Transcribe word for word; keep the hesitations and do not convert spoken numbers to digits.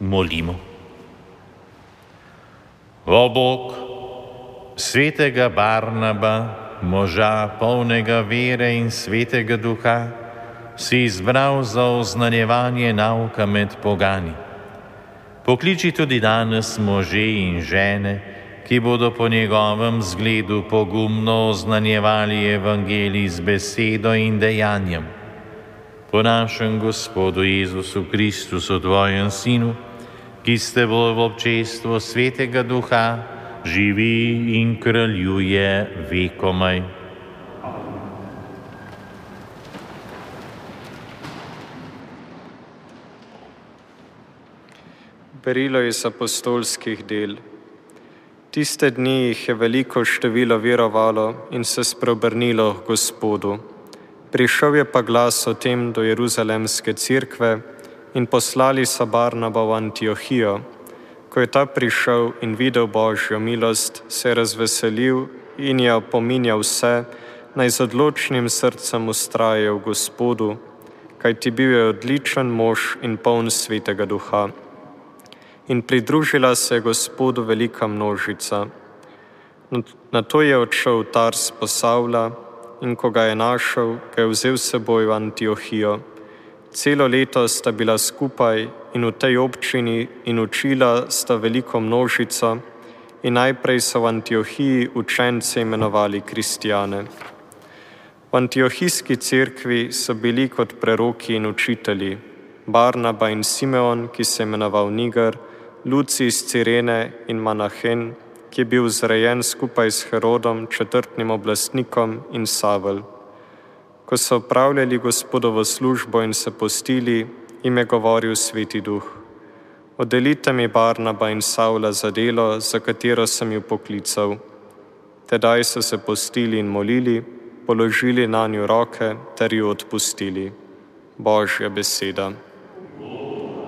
Molimo. O Bog, svetega Barnaba, moža polnega vere in svetega duha, si izbral za oznanjevanje nauka med pogani. Pokliči tudi danes može in žene, ki bodo po njegovem zgledu pogumno oznanjevali evangelij z besedo in dejanjem. Po našem Gospodu Jezusu Kristusu, tvojem Sinu, ki ste v občestvu svetega duha, živi in kraljuje vekomaj. Berilo iz apostolskih del. Tiste dni jih je veliko število verovalo in se spreobrnilo k Gospodu. Prišel je pa glas o tem do Jeruzalemske cerkve in poslali so Barnaba v Antiohijo. Ko je ta prišel in videl Božjo milost, se je razveselil in je opominjal vse, naj z odločnim srcem vztrajajo v Gospodu, kajti bil je odličen mož in poln svetega duha. In pridružila se je Gospodu velika množica. Nato je odšel v Tars po Savla in ko ga je našel, ga je vzel s seboj v Antiohijo. Celo leto sta bila skupaj in v tej občini in učila sta veliko množico in najprej so v Antiohiji učence imenovali kristjane. V antiohijski cerkvi so bili kot preroki in učitelji Barnaba in Simeon, ki se je imenoval Niger, Lucij iz Cirene in Manahen, ki je bil zrejen skupaj s Herodom, četrtnim oblastnikom, in Savel. Ko so opravljali Gospodovo službo in se postili, jim je govoril Sveti Duh: Oddelite mi Barnaba in Savla za delo, za katero sem ju poklical. Tedaj so se postili in molili, položili nanju roke ter ju odpustili. Božja beseda.